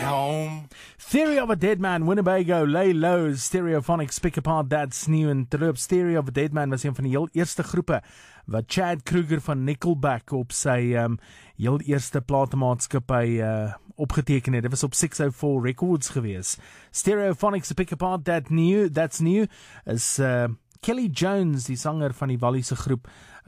home. Theory of a Dead Man, Winnebago, Lay Low, Stereophonics, Pick Apart, That's New en terloops. Theory of a Dead Man was een van die heel eerste groepe wat Chad Kroeger van Nickelback op sy heel eerste platemaatskappy opgeteken het. Dit was op 604 Records gewees. Stereophonics, Pick Apart, That's New is Kelly Jones, die sanger van die Walliese groep,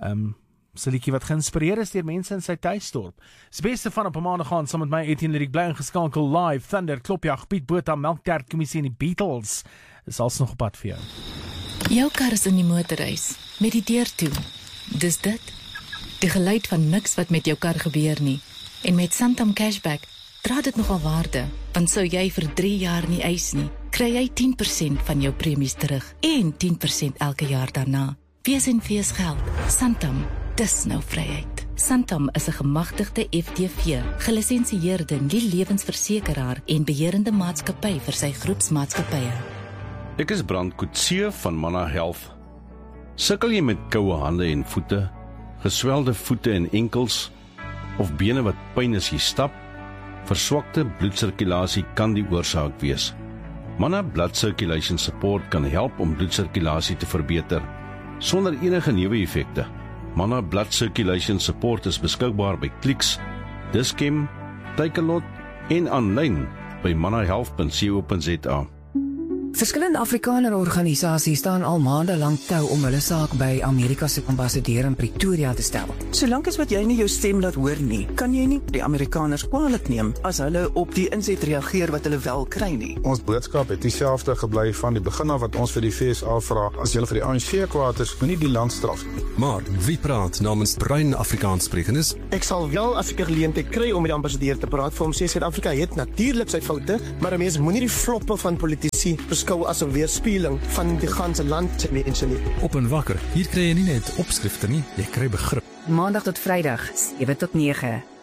sy liedjie wat geïnspireer is deur mense in sy tuisdorp. Dis beste van op 'n maandag gaan saam met my Etienne Lyric bly ingeskakel live. Thunder, Klopjag, Piet Botha, Melktert, Kommissie en die Beatles is als nog op pad vir jou. Jou kar is in die motorhuis met die deur toe. Dis dit. Die geluid van niks wat met jou kar gebeur nie. En met Santam Cashback dra dit nogal waarde, want sou jy vir 3 jaar nie eis nie, kry jy 10% van jou premies terug en 10% elke jaar daarna. Wees en fees geld. Santam, dis nou vryheid. Santam is 'n gemagtigde FTV, gelisensieerde nie-lewensversekeraar en beheerende maatskappy vir sy groepsmaatskappye. Ek is Brand Coetzee van Mana Health. Sukkel jy met koue hande en voete, geswelde voete en enkels, of bene wat pyn as jy stap? Verswakte bloedsirkulasie kan die oorsaak wees. Mana Blood Circulation Support kan help om bloedsirkulasie te verbeter, sonder enige neeweffekte. Mana Blood Circulation Support is beskikbaar by Clicks, Dis-Chem, Takealot en aanlyn by manahealth.co.za. Verskillende Afrikaner organisasies staan al maande lank tou om hulle saak by Amerika se ambassadeur in Pretoria te stel. Solank as wat jy nie jou stem laat hoor nie, kan jy nie die Amerikaners kwaadlik neem as hulle op die inset reageer wat hulle wel kry nie. Ons boodskap het dieselfde gebly van die begin af wat ons vir die FSA vra. As julle vir die ANC kwaad is, moenie die land straf nie. Maar wie praat namens bruin Afrikaans sprekendes? Ek sal wel as ek 'n geleentheid kry om met die ambassadeur te praat, vir hom sê Suid-Afrika het natuurlik sy foute, maar 'n mens moenie die floppe van politici beskou as 'n weerspieëling van die ganse land se mense nie. Op en wakker. Hier kry jy nie net opskrifte nie, jy kry begrip. Maandag tot Vrydag, 7 tot 9.